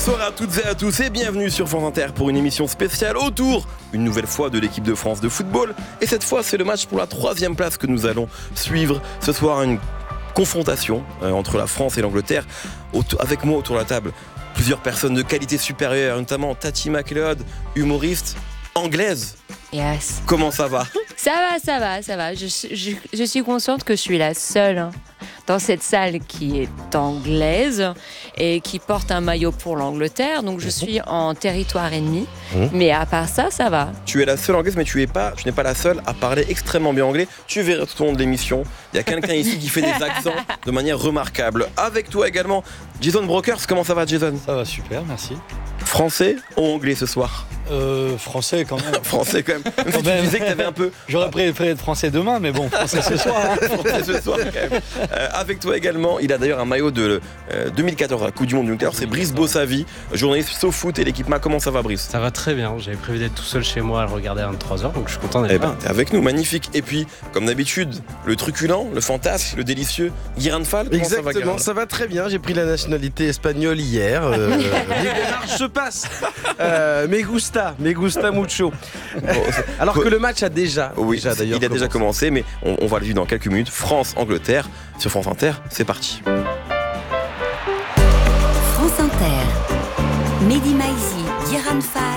Bonsoir à toutes et à tous et bienvenue sur France Inter pour une émission spéciale autour, une nouvelle fois, de l'équipe de France de football. Et cette fois, c'est le match pour la 3e place que nous allons suivre. Ce soir, une confrontation entre la France et l'Angleterre. Avec moi autour de la table, plusieurs personnes de qualité supérieure, notamment Tati McLeod, humoriste anglaise. Yes. Comment ça va ? Ça va. Je suis consciente que je suis la seule dans cette salle qui est anglaise et qui porte un maillot pour l'Angleterre. Donc je suis en territoire ennemi. Mais à part ça, ça va. Tu es la seule anglaise, mais tu n'es pas la seule à parler extrêmement bien anglais. Tu verras tout au long de l'émission. Il y a quelqu'un ici qui fait des accents de manière remarquable. Avec toi également, Jason Brokers. Comment ça va, Jason ? Ça va super, merci. Français ou anglais ce soir ? Français quand même. Français quand même. Même si tu disais que tu avais un peu... J'aurais préféré être français demain, mais bon, français ce soir. Français ce soir quand même. Avec toi également, il a d'ailleurs un maillot de 2014 à la Coupe du Monde du Nutella. C'est Brice Bossavi, journaliste SoFoot et l'équipement. Comment ça va, Brice ? Ça va très bien. J'avais prévu d'être tout seul chez moi à le regarder à 23h, donc je suis content d'être là. T'es avec nous, magnifique. Et puis, comme d'habitude, le truculent, le fantasque, le délicieux, Guiran Fall. Exactement, ça va très bien. J'ai pris la nationalité espagnole hier. Les démarches se passent. Me gusta mucho. Alors que le match a déjà commencé, mais on va le vivre dans quelques minutes. France-Angleterre sur France Inter, c'est parti. France Inter, Mehdi Maizi, Guiran Fall,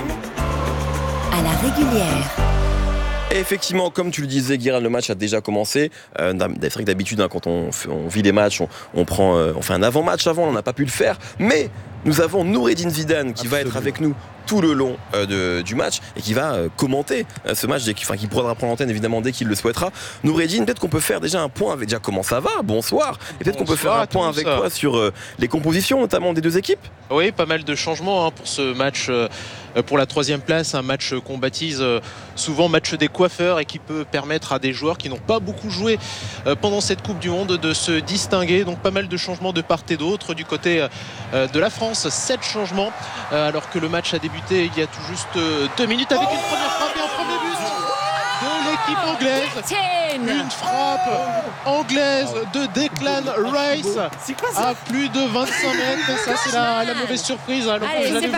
à la régulière. Et effectivement, comme tu le disais, Guiran, le match a déjà commencé. C'est vrai que d'habitude, quand on vit les matchs, on fait un avant-match avant, on n'a pas pu le faire. Mais nous avons Noureddine Zidane qui va être avec nous tout le long du match et qui va commenter ce match, qui pourra prendre l'antenne évidemment dès qu'il le souhaitera. Noureddine, peut-être qu'on peut faire déjà un point avec comment ça va, bonsoir, et peut-être qu'on peut faire un point avec toi sur les compositions notamment des deux équipes. Oui, pas mal de changements pour ce match pour la 3e place, un match qu'on baptise souvent match des coiffeurs et qui peut permettre à des joueurs qui n'ont pas beaucoup joué pendant cette Coupe du Monde de se distinguer. Donc pas mal de changements de part et d'autre. Du côté de la France, 7 changements alors que le match a débuté il y a tout juste 2 minutes avec une première frappe et un premier but de l'équipe anglaise. Une frappe anglaise de Declan Rice à plus de 25 mètres. Et ça, c'est la mauvaise surprise. Alors, j'allais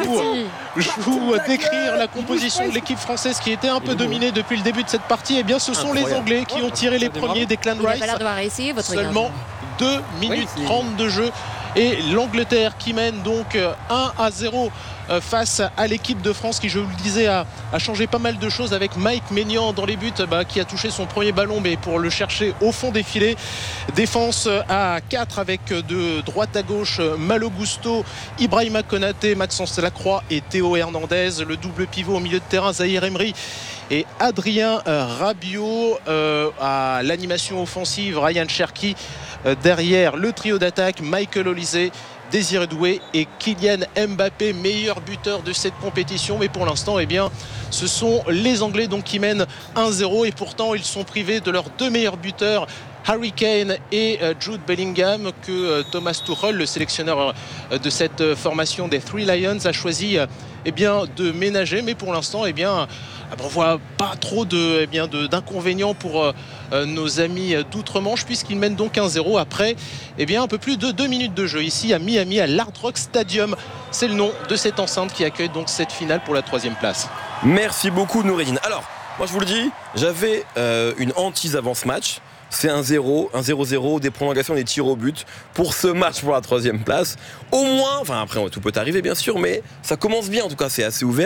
vous décrire la composition de l'équipe française qui était un peu dominée depuis le début de cette partie. Et bien, ce sont les Anglais qui ont tiré les premiers. Declan Rice. Seulement 2 minutes 30 de jeu. Et l'Angleterre qui mène donc 1-0 face à l'équipe de France qui, je vous le disais, a changé pas mal de choses avec Mike Maignan dans les buts, qui a touché son premier ballon mais pour le chercher au fond des filets. Défense à 4 avec de droite à gauche Malo Gusto, Ibrahima Konaté, Maxence Lacroix et Théo Hernandez. Le double pivot au milieu de terrain, Zahir Emery et Adrien Rabiot. À l'animation offensive, Ryan Cherki. Derrière le trio d'attaque, Michael Olise, Désiré Doué et Kylian Mbappé, meilleur buteur de cette compétition. Mais pour l'instant, ce sont les Anglais donc qui mènent 1-0 et pourtant ils sont privés de leurs 2 meilleurs buteurs, Harry Kane et Jude Bellingham, que Thomas Tuchel, le sélectionneur de cette formation des Three Lions, a choisi de ménager. Mais pour l'instant, on ne voit pas trop d'inconvénients pour nos amis d'outre-Manche, puisqu'ils mènent donc 1-0 après un peu plus de 2 minutes de jeu ici à Miami, à l'Hard Rock Stadium. C'est le nom de cette enceinte qui accueille donc cette finale pour la 3e place. Merci beaucoup, Noureddine. Alors, moi je vous le dis, j'avais une hantise avant ce match. C'est 1-0, 1-0-0, des prolongations, des tirs au but pour ce match pour la 3e place. Au moins, après tout peut arriver bien sûr, mais ça commence bien en tout cas, c'est assez ouvert.